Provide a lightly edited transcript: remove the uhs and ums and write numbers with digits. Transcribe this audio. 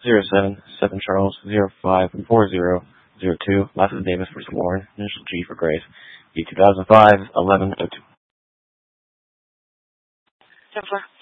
07 Charles 054002. Last is Davis versus Warren. Initial G for Grace. B 2005 1102. 10-4.